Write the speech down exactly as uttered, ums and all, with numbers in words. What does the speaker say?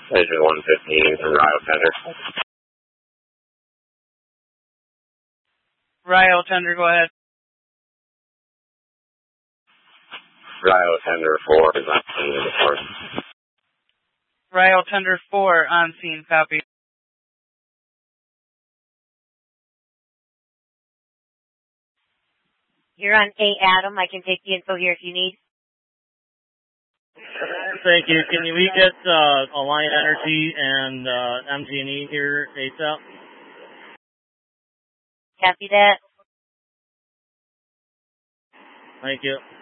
Station one fifteen from Rio Tender. Rio Tender, go ahead. Rio Tender four is on scene in the port. Rio Tender four on scene, copy. You're on A Adam. I can take the info here if you need. Thank you. Can we get uh, Alliant Energy and uh, M G and E here ASAP? Copy that. Thank you.